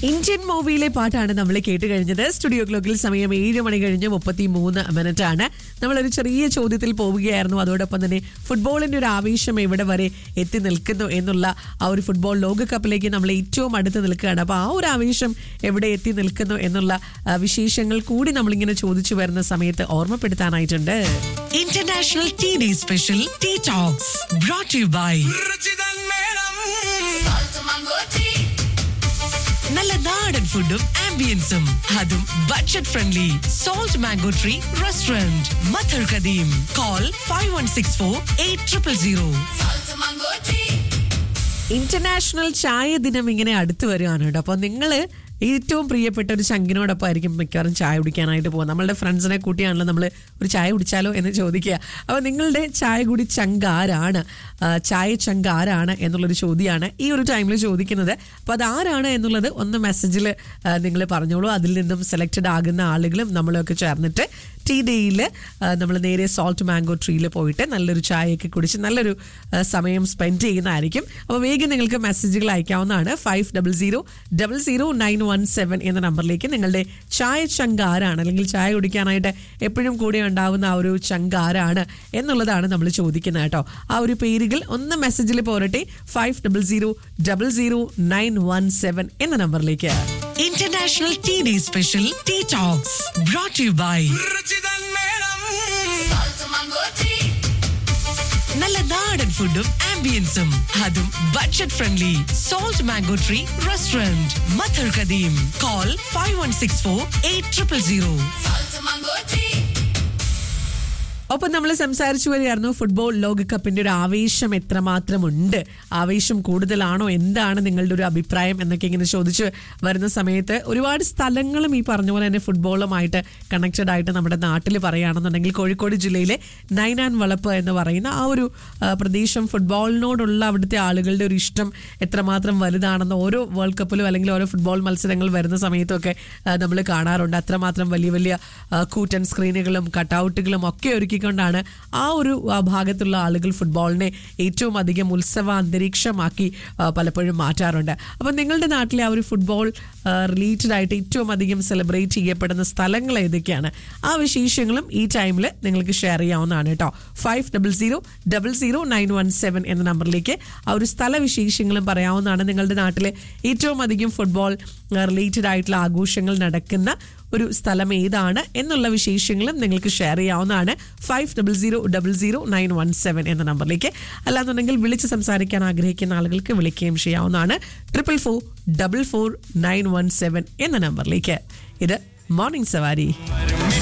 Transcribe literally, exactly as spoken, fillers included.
Indian മൂവിയിലെ പാട്ടാണ് നമ്മൾ കേട്ട് കഴിഞ്ഞത്. സ്റ്റുഡിയോ ക്ലോക്കിൽ സമയം ഏഴ് മണി കഴിഞ്ഞ് മുപ്പത്തി മൂന്ന് മിനിറ്റ് ആണ്. നമ്മളൊരു ചെറിയ ചോദ്യത്തിൽ പോവുകയായിരുന്നു. അതോടൊപ്പം തന്നെ ഫുട്ബോളിന്റെ ഒരു ആവേശം എവിടെ വരെ എത്തി നിൽക്കുന്നു എന്നുള്ള ആ ഒരു ഫുട്ബോൾ ലോകകപ്പിലേക്ക് നമ്മൾ ഏറ്റവും അടുത്ത് നിൽക്കുകയാണ്. അപ്പോൾ ആ ഒരു ആവേശം എവിടെ എത്തി നിൽക്കുന്നു എന്നുള്ള വിശേഷങ്ങൾ കൂടി നമ്മളിങ്ങനെ ചോദിച്ചു വരുന്ന സമയത്ത് ഓർമ്മപ്പെടുത്താനായിട്ടുണ്ട്. International tea day special tea talks brought to you by നല്ല നാടൻ ഫുഡും ആംബിയൻസും അതും budget friendly. Salt mango tree restaurant മഥർ കദീം. Call five one six four eight triple zero. International ചായ ദിനം ഇങ്ങനെ അടുത്ത് വരികയാണ് കേട്ടോ. അപ്പോൾ നിങ്ങൾ ഏറ്റവും പ്രിയപ്പെട്ട ഒരു ചങ്കിനോടൊപ്പം ആയിരിക്കും മിക്കവാറും ചായ കുടിക്കാനായിട്ട് പോകുക. നമ്മളുടെ ഫ്രണ്ട്സിനെ കൂട്ടിയാണല്ലോ നമ്മൾ ഒരു ചായ കുടിച്ചാലോ എന്ന് ചോദിക്കുക. അപ്പോൾ നിങ്ങളുടെ ചായ കുടി ചങ്ക് ആരാണ്, ചായ ചങ്ക് ആരാണ് എന്നുള്ളൊരു ചോദ്യമാണ് ഈ ഒരു ടൈമിൽ ചോദിക്കുന്നത്. അപ്പോൾ അത് ആരാണ് എന്നുള്ളത് ഒന്ന് മെസ്സേജിൽ നിങ്ങൾ പറഞ്ഞോളൂ. അതിൽ നിന്നും സെലക്റ്റഡ് ആകുന്ന ആളുകളും നമ്മളൊക്കെ ചേർന്നിട്ട് ടീ ഡേയിൽ നമ്മൾ നേരെ സോൾട്ട് മാംഗോ ട്രീയിൽ പോയിട്ട് നല്ലൊരു ചായയൊക്കെ കുടിച്ച് നല്ലൊരു സമയം സ്പെൻഡ് ചെയ്യുന്നതായിരിക്കും. അപ്പോൾ വേഗം നിങ്ങൾക്ക് മെസ്സേജുകൾ അയക്കാവുന്നതാണ്. Five double zero double zero nine one seven എന്ന നമ്പറിലേക്ക് നിങ്ങളുടെ ചായ ചങ്ക് ആരാണ്, അല്ലെങ്കിൽ ചായ കുടിക്കാനായിട്ട് എപ്പോഴും കൂടെ ഉണ്ടാവുന്ന ആ ഒരു ചങ്ക് ആരാണ് എന്നുള്ളതാണ് നമ്മൾ ചോദിക്കുന്നത് കേട്ടോ. ആ ഒരു പേരുകൾ ഒന്ന് മെസ്സേജിൽ പോരട്ടെ. Five double zero double zero nine one seven എന്ന നമ്പറിലേക്ക്. International tea day special tea talks brought to you by നല്ല നാടൻ ഫുഡും ആംബിയൻസും അതും budget friendly. Salt mango tree restaurant മഥർ കദീം. Call five one six four eight triple zero. ഒപ്പം നമ്മൾ സംസാരിച്ചു വരികയായിരുന്നു ഫുട്ബോൾ ലോകകപ്പിന്റെ ഒരു ആവേശം എത്രമാത്രമുണ്ട്, ആവേശം കൂടുതലാണോ, എന്താണ് നിങ്ങളുടെ ഒരു അഭിപ്രായം എന്നൊക്കെ ഇങ്ങനെ ചോദിച്ച് വരുന്ന സമയത്ത് ഒരുപാട് സ്ഥലങ്ങളും ഈ പറഞ്ഞ പോലെ തന്നെ ഫുട്ബോളുമായിട്ട് കണക്റ്റഡ് ആയിട്ട് നമ്മുടെ നാട്ടിൽ പറയുകയാണെന്നുണ്ടെങ്കിൽ കോഴിക്കോട് ജില്ലയിലെ നൈനാൻ വളപ്പ് എന്ന് പറയുന്ന ആ ഒരു പ്രദേശം ഫുട്ബോളിനോടുള്ള അവിടുത്തെ ആളുകളുടെ ഒരു ഇഷ്ടം എത്രമാത്രം വലുതാണെന്ന് ഓരോ വേൾഡ് കപ്പിലും അല്ലെങ്കിൽ ഓരോ ഫുട്ബോൾ മത്സരങ്ങൾ വരുന്ന സമയത്തൊക്കെ നമ്മൾ കാണാറുണ്ട്. അത്രമാത്രം വലിയ വലിയ കൂറ്റൻ സ്ക്രീനുകളും കട്ടൗട്ടുകളും ഒക്കെ ഒരുക്കി ാണ് ആ ഒരു ഭാഗത്തുള്ള ആളുകൾ ഫുട്ബോളിനെ ഏറ്റവും അധികം ഉത്സവ അന്തരീക്ഷമാക്കി പലപ്പോഴും മാറ്റാറുണ്ട്. അപ്പം നിങ്ങളുടെ നാട്ടിലെ ആ ഒരു ഫുട്ബോൾ റിലേറ്റഡ് ആയിട്ട് ഏറ്റവും അധികം സെലിബ്രേറ്റ് ചെയ്യപ്പെടുന്ന സ്ഥലങ്ങൾ ഏതൊക്കെയാണ്, ആ വിശേഷങ്ങളും ഈ ടൈമിൽ നിങ്ങൾക്ക് ഷെയർ ചെയ്യാവുന്നതാണ് കേട്ടോ. Five double zero double zero nine one seven എന്ന നമ്പറിലേക്ക് ആ ഒരു സ്ഥല വിശേഷങ്ങളും പറയാവുന്നതാണ്. നിങ്ങളുടെ നാട്ടിലെ ഏറ്റവും അധികം ഫുട്ബോൾ റിലേറ്റഡ് ആയിട്ടുള്ള ആഘോഷങ്ങൾ നടക്കുന്ന ഒരു സ്ഥലം ഏതാണ് എന്നുള്ള വിശേഷങ്ങളും നിങ്ങൾക്ക് ഷെയർ ചെയ്യാവുന്നതാണ്. Five double zero double zero nine one seven എന്ന നമ്പറിലേക്ക്. അല്ലാന്നുണ്ടെങ്കിൽ വിളിച്ച് സംസാരിക്കാൻ ആഗ്രഹിക്കുന്ന ആളുകൾക്ക് വിളിക്കുകയും ചെയ്യാവുന്നതാണ്. Triple four double four nine one seven എന്ന നമ്പറിലേക്ക്. ഇത് മോർണിംഗ് സവാരി.